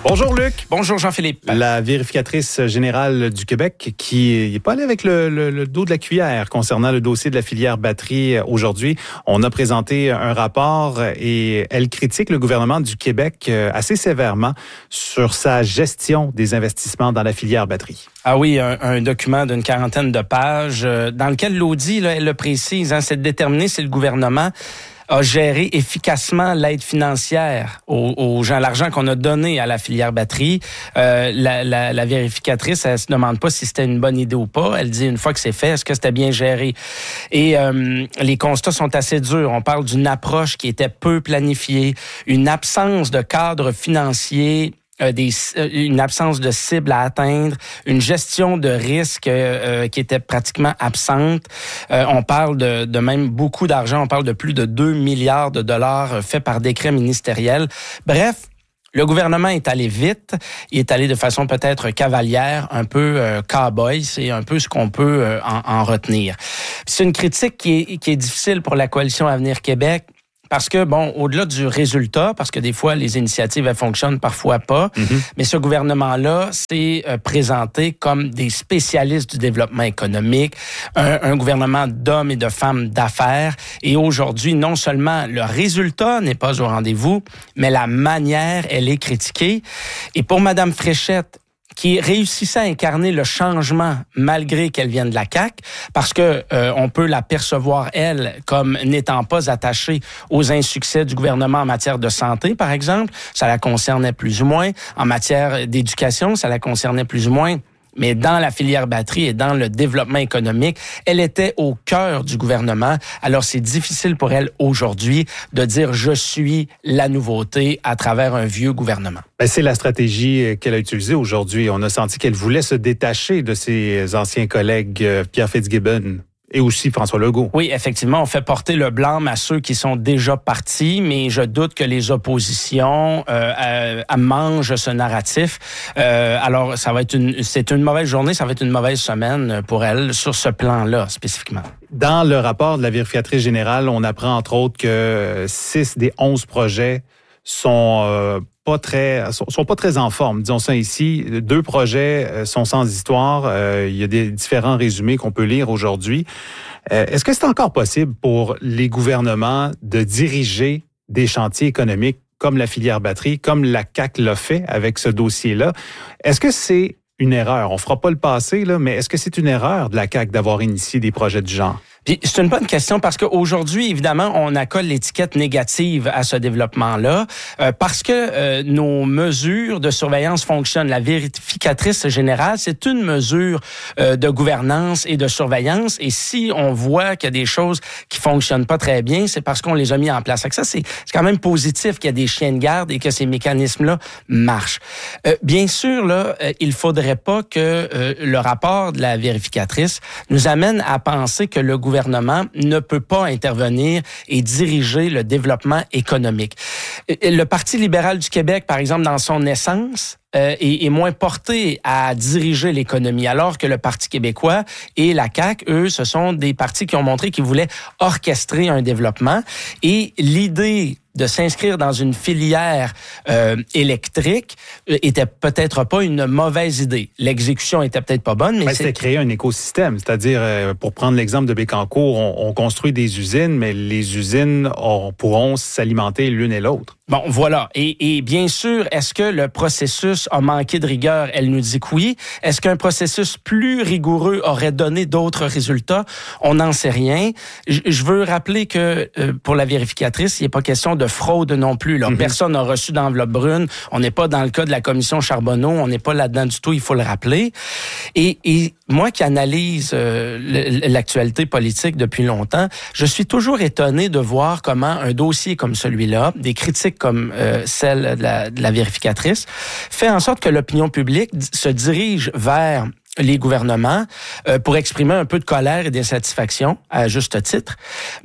Bonjour Luc. Bonjour Jean-Philippe. La vérificatrice générale du Québec qui n'est pas allée avec le dos de la cuillère concernant le dossier de la filière batterie aujourd'hui. On a présenté un rapport et elle critique le gouvernement du Québec assez sévèrement sur sa gestion des investissements dans la filière batterie. Ah oui, un document d'une 40aine de pages dans lequel l'audit, elle le précise, c'est de déterminer si le gouvernement a géré efficacement l'aide financière aux gens, l'argent qu'on a donné à la filière batterie. La vérificatrice, elle se demande pas si c'était une bonne idée ou pas. Elle dit une fois que c'est fait, est-ce que c'était bien géré? Et les constats sont assez durs. On parle d'une approche qui était peu planifiée, une absence de cadre financier, une absence de cible à atteindre, une gestion de risque qui était pratiquement absente. On parle de même beaucoup d'argent, on parle de plus de 2 milliards de dollars faits par décret ministériel. Bref, le gouvernement est allé vite, il est allé de façon peut-être cavalière, un peu cow-boy, c'est un peu ce qu'on peut en retenir. C'est une critique qui est difficile pour la Coalition Avenir Québec. Parce que, au-delà du résultat, parce que des fois, les initiatives, elles fonctionnent, parfois pas, mais ce gouvernement-là s'est présenté comme des spécialistes du développement économique, un gouvernement d'hommes et de femmes d'affaires. Et aujourd'hui, non seulement le résultat n'est pas au rendez-vous, mais la manière, elle est critiquée. Et pour Mme Fréchette, qui réussissait à incarner le changement malgré qu'elle vienne de la CAQ, parce que on peut la percevoir, elle, comme n'étant pas attachée aux insuccès du gouvernement en matière de santé, par exemple. Ça la concernait plus ou moins. En matière d'éducation, ça la concernait plus ou moins. Mais dans la filière batterie et dans le développement économique, elle était au cœur du gouvernement. Alors, c'est difficile pour elle aujourd'hui de dire « je suis la nouveauté » à travers un vieux gouvernement. C'est la stratégie qu'elle a utilisée aujourd'hui. On a senti qu'elle voulait se détacher de ses anciens collègues Pierre Fitzgibbon et aussi François Legault. Oui, effectivement, on fait porter le blâme à ceux qui sont déjà partis, mais je doute que les oppositions mangent ce narratif. Alors, c'est une mauvaise journée, ça va être une mauvaise semaine pour elle sur ce plan-là spécifiquement. Dans le rapport de la vérificatrice générale, on apprend entre autres que 6 des 11 projets sont pas très en forme, disons ça ici. 2 projets sont sans histoire. Il y a des différents résumés qu'on peut lire aujourd'hui. Est-ce que c'est encore possible pour les gouvernements de diriger des chantiers économiques comme la filière batterie, comme la CAQ l'a fait avec ce dossier-là? Est-ce que c'est une erreur? On fera pas le passé, là, mais est-ce que c'est une erreur de la CAQ d'avoir initié des projets du genre? Puis c'est une bonne question parce qu'aujourd'hui, évidemment, on accole l'étiquette négative à ce développement-là parce que nos mesures de surveillance fonctionnent. La vérificatrice générale, c'est une mesure de gouvernance et de surveillance. Et si on voit qu'il y a des choses qui fonctionnent pas très bien, c'est parce qu'on les a mis en place. Ça, c'est quand même positif qu'il y a des chiens de garde et que ces mécanismes-là marchent. Bien sûr, là, il faudrait pas que le rapport de la vérificatrice nous amène à penser que le gouvernement ne peut pas intervenir et diriger le développement économique. Le Parti libéral du Québec, par exemple, dans son essence, est moins porté à diriger l'économie, alors que le Parti québécois et la CAQ, eux, ce sont des partis qui ont montré qu'ils voulaient orchestrer un développement. Et l'idée de s'inscrire dans une filière électrique était peut-être pas une mauvaise idée. L'exécution était peut-être pas bonne, mais c'était créer un écosystème. C'est-à-dire, pour prendre l'exemple de Bécancour, on construit des usines, mais les usines pourront s'alimenter l'une et l'autre. Bon, voilà. Et bien sûr, est-ce que le processus a manqué de rigueur? Elle nous dit que oui. Est-ce qu'un processus plus rigoureux aurait donné d'autres résultats? On n'en sait rien. Je veux rappeler que pour la vérificatrice, il n'est pas question de fraude non plus. Là. Personne n'a reçu d'enveloppe brune. On n'est pas dans le cas de la commission Charbonneau. On n'est pas là-dedans du tout, il faut le rappeler. Et moi qui analyse l'actualité politique depuis longtemps, je suis toujours étonné de voir comment un dossier comme celui-là, des critiques comme celle de la vérificatrice, fait en sorte que l'opinion publique se dirige vers les gouvernements pour exprimer un peu de colère et d'insatisfaction, à juste titre. Mais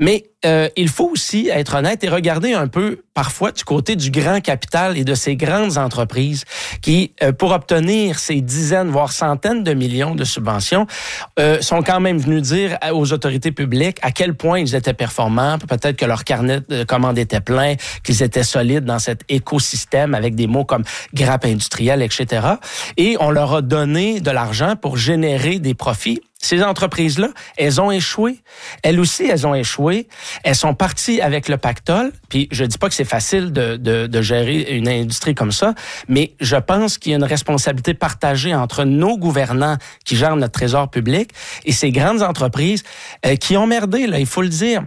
il faut aussi être honnête et regarder un peu, parfois, du côté du grand capital et de ces grandes entreprises qui, pour obtenir ces dizaines, voire centaines de millions de subventions, sont quand même venus dire aux autorités publiques à quel point ils étaient performants, peut-être que leur carnet de commandes était plein, qu'ils étaient solides dans cet écosystème avec des mots comme grappe industrielle, etc. Et on leur a donné de l'argent pour générer des profits. Ces entreprises-là, elles ont échoué. Elles aussi, elles ont échoué. Elles sont parties avec le pactole. Puis je dis pas que c'est facile de gérer une industrie comme ça, mais je pense qu'il y a une responsabilité partagée entre nos gouvernants qui gèrent notre trésor public et ces grandes entreprises qui ont merdé, là, il faut le dire.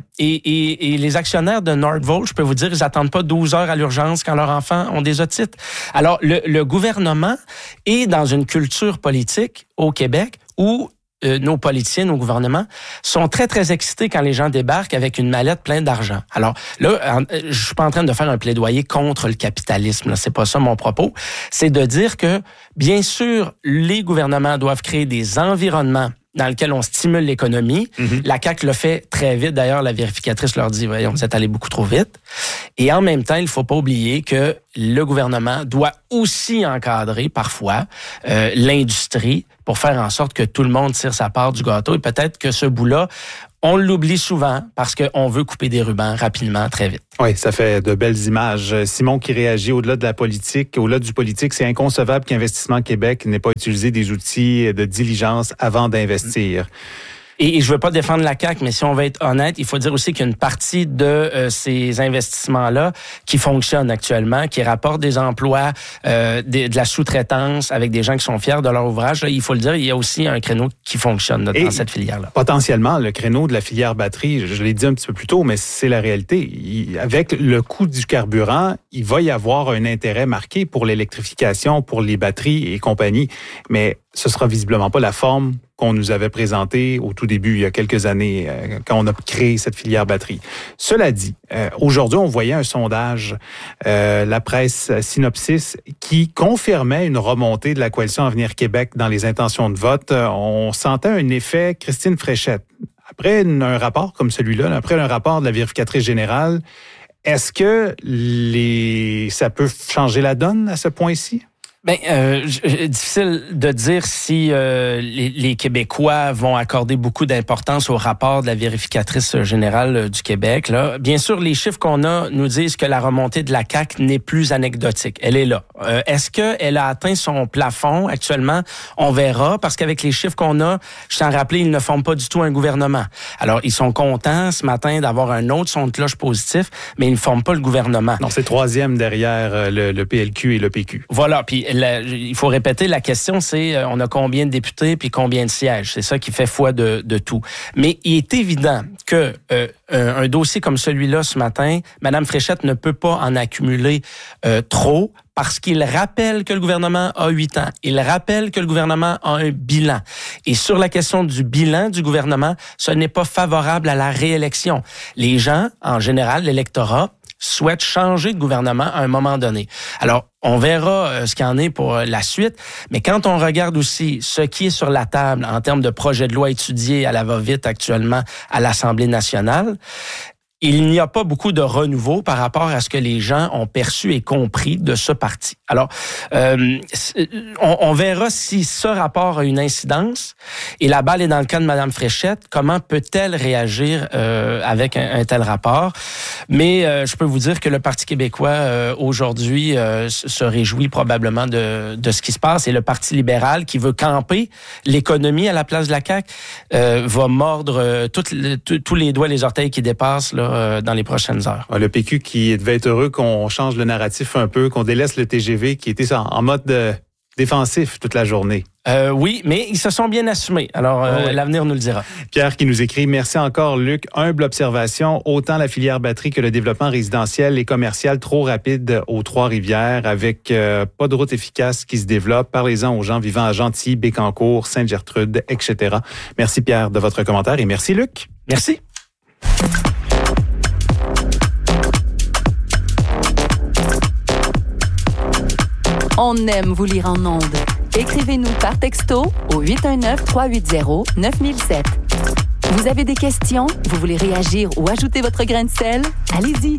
Et les actionnaires de Nordvolt, je peux vous dire, ils attendent pas 12 heures à l'urgence quand leurs enfants ont des otites. Alors, le gouvernement est dans une culture politique au Québec où nos politiciens, nos gouvernements sont très, très excités quand les gens débarquent avec une mallette pleine d'argent. Alors là, je suis pas en train de faire un plaidoyer contre le capitalisme. Là, c'est pas ça mon propos. C'est de dire que, bien sûr, les gouvernements doivent créer des environnements dans lequel on stimule l'économie. Mm-hmm. La CAQ le fait très vite. D'ailleurs, la vérificatrice leur dit, voyons, vous êtes allés beaucoup trop vite. Et en même temps, il faut pas oublier que le gouvernement doit aussi encadrer parfois l'industrie pour faire en sorte que tout le monde tire sa part du gâteau. Et peut-être que ce bout-là, on l'oublie souvent parce qu'on veut couper des rubans rapidement, très vite. Oui, ça fait de belles images. Simon qui réagit au-delà de la politique, au-delà du politique, c'est inconcevable qu'Investissement Québec n'ait pas utilisé des outils de diligence avant d'investir. Et je veux pas défendre la CAQ, mais si on veut être honnête, il faut dire aussi qu'il y a une partie de ces investissements-là qui fonctionnent actuellement, qui rapportent des emplois, de la sous-traitance avec des gens qui sont fiers de leur ouvrage. Là, il faut le dire, il y a aussi un créneau qui fonctionne dans cette filière-là. Potentiellement, le créneau de la filière batterie, je l'ai dit un petit peu plus tôt, mais c'est la réalité. Avec le coût du carburant, il va y avoir un intérêt marqué pour l'électrification, pour les batteries et compagnie, mais ce sera visiblement pas la forme qu'on nous avait présentée au tout début, il y a quelques années, quand on a créé cette filière batterie. Cela dit, aujourd'hui, on voyait un sondage, la presse Synopsis, qui confirmait une remontée de la coalition Avenir Québec dans les intentions de vote. On sentait un effet Christine Fréchette. Après un rapport comme celui-là, après un rapport de la vérificatrice générale, est-ce que ça peut changer la donne à ce point-ci? Bien, difficile de dire si les Québécois vont accorder beaucoup d'importance au rapport de la vérificatrice générale du Québec. Là, bien sûr, les chiffres qu'on a nous disent que la remontée de la CAQ n'est plus anecdotique. Elle est là. Est-ce qu'elle a atteint son plafond actuellement? On verra, parce qu'avec les chiffres qu'on a, je t'en rappelle, ils ne forment pas du tout un gouvernement. Alors, ils sont contents ce matin d'avoir un autre son de cloche positif, mais ils ne forment pas le gouvernement. Non, c'est troisième derrière le PLQ et le PQ. Voilà, puis il faut répéter, la question, c'est on a combien de députés puis combien de sièges. C'est ça qui fait foi de tout. Mais il est évident que un dossier comme celui-là ce matin, Mme Fréchette ne peut pas en accumuler trop parce qu'il rappelle que le gouvernement a 8 ans. Il rappelle que le gouvernement a un bilan. Et sur la question du bilan du gouvernement, ce n'est pas favorable à la réélection. Les gens, en général, l'électorat, souhaitent changer de gouvernement à un moment donné. Alors, on verra ce qu'il en est pour la suite, mais quand on regarde aussi ce qui est sur la table en termes de projet de loi étudié à la va-vite actuellement à l'Assemblée nationale, il n'y a pas beaucoup de renouveau par rapport à ce que les gens ont perçu et compris de ce parti. Alors, on verra si ce rapport a une incidence. Et la balle est dans le camp de Mme Fréchette. Comment peut-elle réagir avec un tel rapport? Mais je peux vous dire que le Parti québécois, aujourd'hui, se réjouit probablement de ce qui se passe. Et le Parti libéral, qui veut camper l'économie à la place de la CAQ, va mordre tous les doigts et les orteils qui dépassent là, dans les prochaines heures. Le PQ qui devait être heureux qu'on change le narratif un peu, qu'on délaisse le TGV qui était en mode défensif toute la journée. Oui, mais ils se sont bien assumés. Alors, l'avenir nous le dira. Pierre qui nous écrit, merci encore Luc. Humble observation, autant la filière batterie que le développement résidentiel et commercial trop rapide aux Trois-Rivières avec pas de route efficace qui se développe. Parlez-en aux gens vivant à Gentilly, Bécancour, Sainte-Gertrude, etc. Merci Pierre de votre commentaire et merci Luc. Merci. On aime vous lire en ondes. Écrivez-nous par texto au 819-380-9007. Vous avez des questions? Vous voulez réagir ou ajouter votre grain de sel? Allez-y!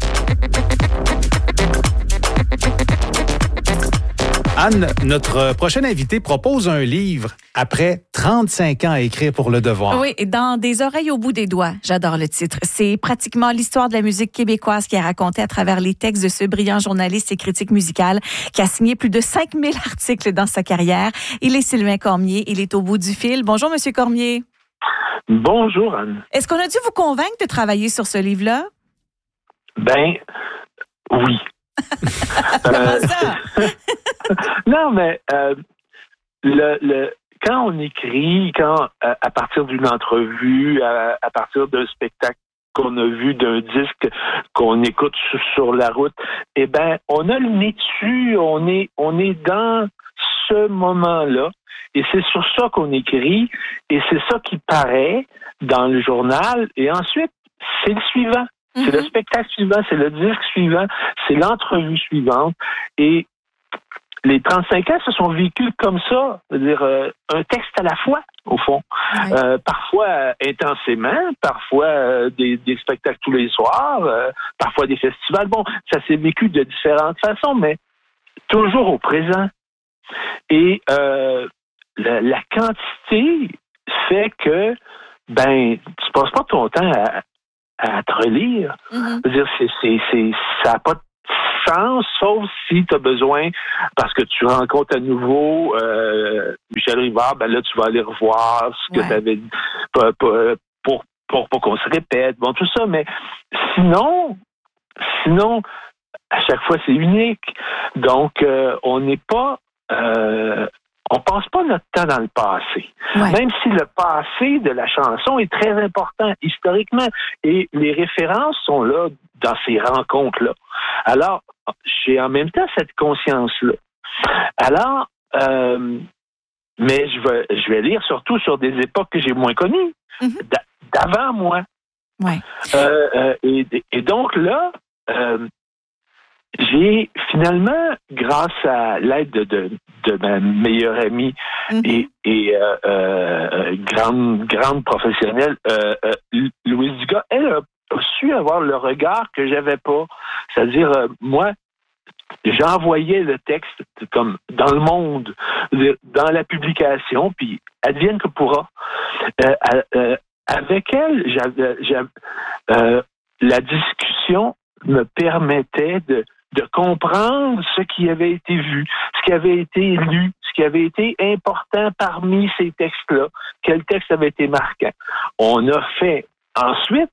Anne, notre prochaine invitée propose un livre après 35 ans à écrire pour Le Devoir. Oui, dans Des oreilles au bout des doigts. J'adore le titre. C'est pratiquement l'histoire de la musique québécoise qui est racontée à travers les textes de ce brillant journaliste et critique musical qui a signé plus de 5000 articles dans sa carrière. Il est Sylvain Cormier. Il est au bout du fil. Bonjour, Monsieur Cormier. Bonjour, Anne. Est-ce qu'on a dû vous convaincre de travailler sur ce livre-là? Ben, oui. Comment ça? Non, mais quand on écrit, à partir d'une entrevue, à partir d'un spectacle qu'on a vu, d'un disque qu'on écoute sur la route, eh ben, on a le nez dessus, on est dans ce moment-là, et c'est sur ça qu'on écrit, et c'est ça qui paraît dans le journal, et ensuite, c'est le suivant. C'est le spectacle suivant, c'est le disque suivant, c'est l'entrevue suivante. Et les 35 ans se sont vécus comme ça, c'est-à-dire un texte à la fois, au fond. Ouais. Parfois intensément, parfois des spectacles tous les soirs, parfois des festivals. Bon, ça s'est vécu de différentes façons, mais toujours au présent. Et la quantité fait que, tu passes pas ton temps à te relire. C'est-à-dire, ça n'a pas de sens, sauf si tu as besoin, parce que tu rencontres à nouveau Michel Rivard, là, tu vas aller revoir ce que tu avais dit pour pas qu'on se répète, bon, tout ça, mais sinon, à chaque fois, c'est unique. Donc, on n'est pas... on passe pas notre temps dans le passé. Ouais. Même si le passé de la chanson est très important historiquement et les références sont là dans ces rencontres-là. Alors, j'ai en même temps cette conscience-là. Alors, mais je vais lire surtout sur des époques que j'ai moins connues, d'avant moi. Ouais. Et donc là, j'ai finalement, grâce à l'aide de ma meilleure amie et grande professionnelle, Louise Dugas, elle a su avoir le regard que j'avais pas. C'est-à-dire, moi, j'envoyais le texte comme dans le monde, dans la publication, puis advienne que pourra. Avec elle, la discussion me permettait de comprendre ce qui avait été vu, ce qui avait été lu, ce qui avait été important parmi ces textes-là, quel texte avait été marquant. On a fait ensuite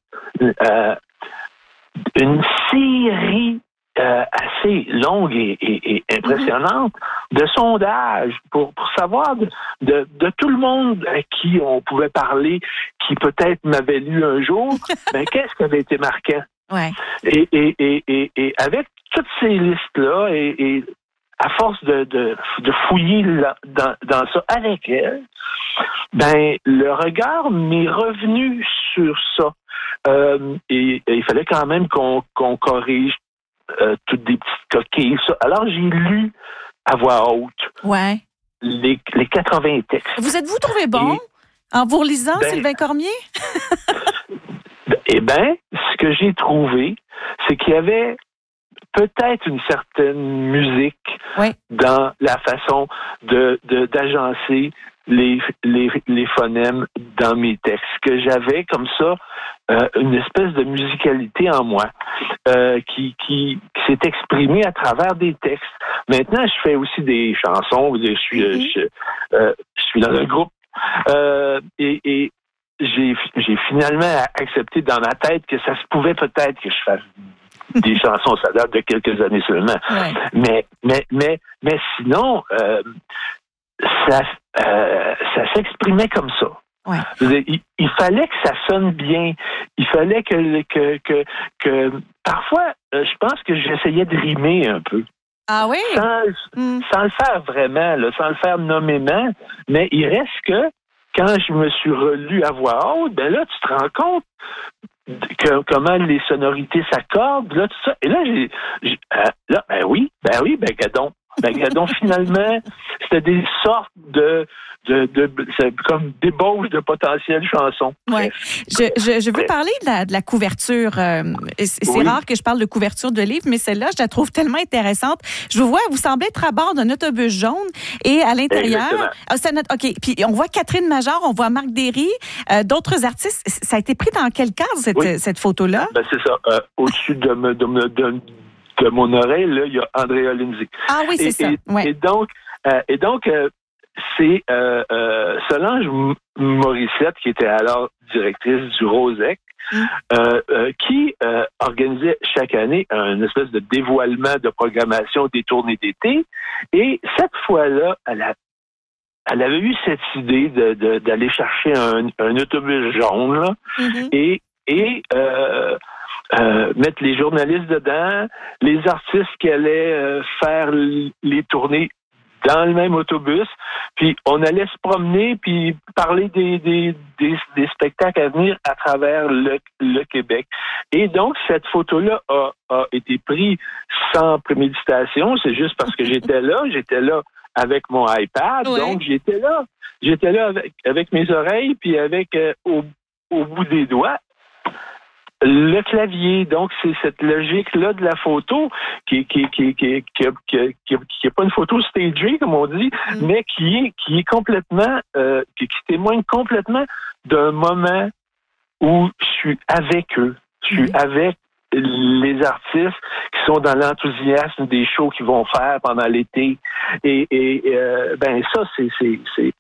une série assez longue et impressionnante de sondages pour savoir de tout le monde à qui on pouvait parler, qui peut-être m'avait lu un jour, qu'est-ce qui avait été marquant? Ouais. Et avec toutes ces listes-là, et à force de fouiller dans ça avec elle, le regard m'est revenu sur ça. Et il fallait quand même qu'on corrige toutes des petites coquilles. Ça. Alors, j'ai lu à voix haute les 80 textes. Vous êtes-vous trouvé bon en vous relisant, Sylvain Cormier? Ce que j'ai trouvé, c'est qu'il y avait peut-être une certaine musique dans la façon d'agencer les phonèmes dans mes textes. Que j'avais comme ça une espèce de musicalité en moi qui s'est exprimée à travers des textes. Maintenant, je fais aussi des chansons. Je suis dans un groupe et j'ai finalement accepté dans ma tête que ça se pouvait peut-être que je fasse des chansons, ça date de quelques années seulement. Ouais. Mais sinon, ça s'exprimait comme ça. Ouais. Il fallait que ça sonne bien. Il fallait que parfois, je pense que j'essayais de rimer un peu. Ah oui? Sans le faire vraiment, là, sans le faire nommément, mais il reste que quand je me suis relu à voix haute, là, tu te rends compte comment les sonorités s'accordent, là, tout ça. Et là, gadon. Gadon, finalement, c'était des sortes de c'est comme débauche de potentielles chansons. Ouais. Je veux parler de la couverture. C'est rare que je parle de couverture de livre, mais celle-là, je la trouve tellement intéressante. Je vous vois, vous semblez être à bord d'un autobus jaune et à l'intérieur... OK. Puis on voit Catherine Major, on voit Marc Derry, d'autres artistes. Ça a été pris dans quel cadre, cette photo-là? Ben, c'est ça. Au-dessus de mon oreille, là, il y a Andrea Lindsay. Ah oui, c'est ça. Ouais. Et donc, c'est Solange Morissette, qui était alors directrice du Rosec, qui organisait chaque année un espèce de dévoilement de programmation des tournées d'été. Et cette fois-là, elle avait eu cette idée d'aller chercher un autobus jaune là, et mettre les journalistes dedans, les artistes qui allaient faire les tournées dans le même autobus, puis on allait se promener puis parler des spectacles à venir à travers le Québec. Et donc, cette photo-là a été prise sans préméditation, c'est juste parce que j'étais là avec mon iPad, donc j'étais là avec mes oreilles puis avec au bout des doigts le clavier. Donc c'est cette logique là de la photo qui est pas une photo stagée comme on dit, mais qui est complètement qui témoigne complètement d'un moment où je suis avec eux, je suis avec les artistes qui sont dans l'enthousiasme des shows qu'ils vont faire pendant l'été et ça c'est